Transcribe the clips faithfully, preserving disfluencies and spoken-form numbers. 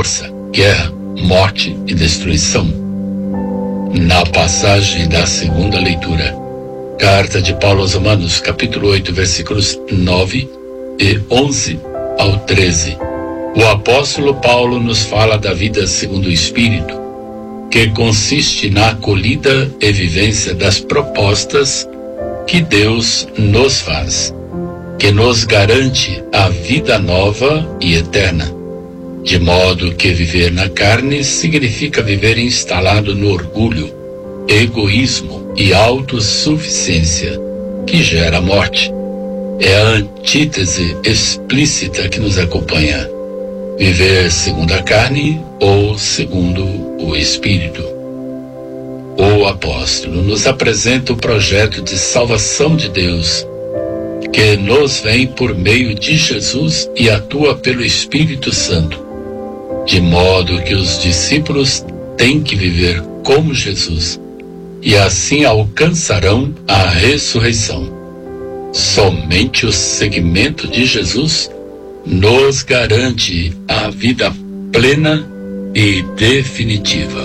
força, guerra, morte e destruição. Na passagem da segunda leitura, carta de Paulo aos Romanos, capítulo oito, versículos nove e onze ao treze, o apóstolo Paulo nos fala da vida segundo o Espírito, que consiste na acolhida e vivência das propostas que Deus nos faz, que nos garante a vida nova e eterna, de modo que viver na carne significa viver instalado no orgulho, egoísmo e autossuficiência, que gera morte. É a antítese explícita que nos acompanha. Viver segundo a carne ou segundo o Espírito. O apóstolo nos apresenta o projeto de salvação de Deus, que nos vem por meio de Jesus e atua pelo Espírito Santo, de modo que os discípulos têm que viver como Jesus, e assim alcançarão a ressurreição. Somente o seguimento de Jesus nos garante a vida plena e definitiva.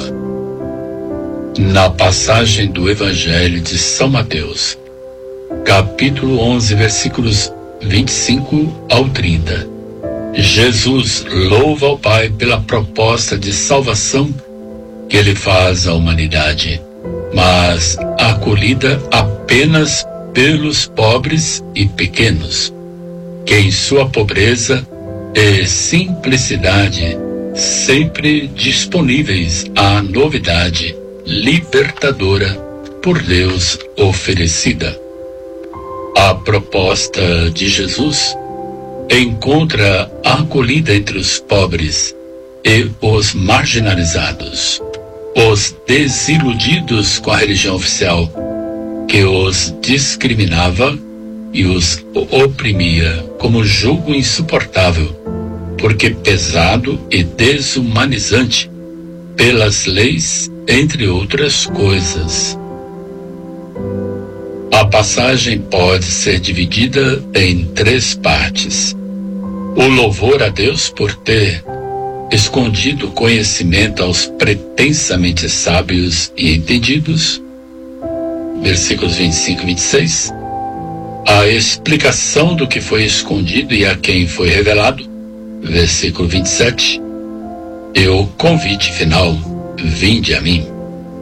Na passagem do Evangelho de São Mateus, capítulo onze, versículos vinte e cinco ao trinta, Jesus louva ao Pai pela proposta de salvação que Ele faz à humanidade, mas acolhida apenas pelos pobres e pequenos, que em sua pobreza e simplicidade sempre disponíveis à novidade libertadora por Deus oferecida. A proposta de Jesus encontra acolhida entre os pobres e os marginalizados, os desiludidos com a religião oficial, que os discriminava e os oprimia como jugo insuportável, porque pesado e desumanizante pelas leis, entre outras coisas. A passagem pode ser dividida em três partes. O louvor a Deus por ter escondido conhecimento aos pretensamente sábios e entendidos, versículos vinte e cinco e vinte e seis, a explicação do que foi escondido e a quem foi revelado, versículo vinte e sete, e o convite final, vinde a mim.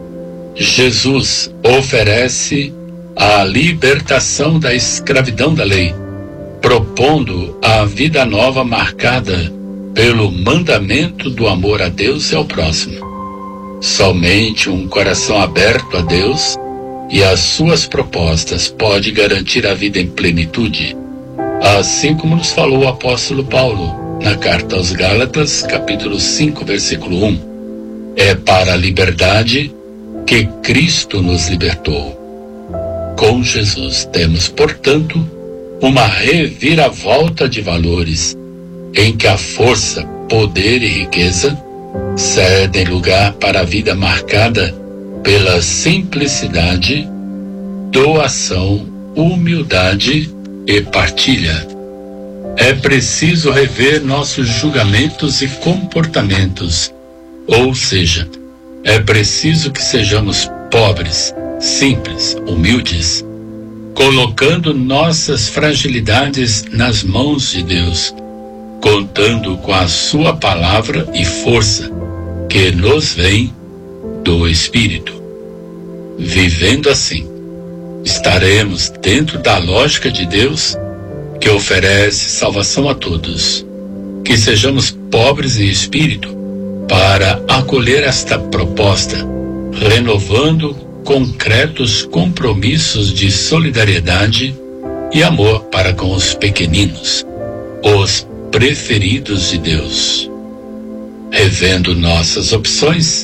Jesus oferece a libertação da escravidão da lei, propondo a vida nova marcada pelo mandamento do amor a Deus e ao próximo. Somente um coração aberto a Deus e às suas propostas pode garantir a vida em plenitude, assim como nos falou o apóstolo Paulo na carta aos Gálatas, capítulo cinco, versículo um. É para a liberdade que Cristo nos libertou. Com Jesus temos, portanto, uma reviravolta de valores, em que a força, poder e riqueza cedem lugar para a vida marcada pela simplicidade, doação, humildade e partilha. É preciso rever nossos julgamentos e comportamentos, ou seja, é preciso que sejamos pobres, simples, humildes, colocando nossas fragilidades nas mãos de Deus, contando com a sua palavra e força, que nos vem do Espírito. Vivendo assim, estaremos dentro da lógica de Deus, que oferece salvação a todos. Que sejamos pobres em espírito para acolher esta proposta, renovando concretos compromissos de solidariedade e amor para com os pequeninos, os preferidos de Deus. Revendo nossas opções,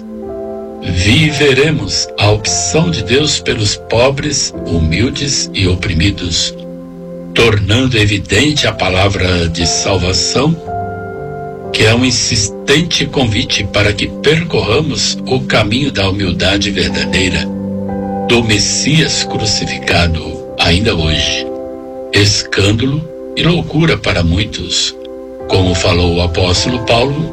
viveremos a opção de Deus pelos pobres, humildes e oprimidos, tornando evidente a palavra de salvação, que é um insistente convite para que percorramos o caminho da humildade verdadeira, do Messias crucificado ainda hoje. Escândalo e loucura para muitos, como falou o apóstolo Paulo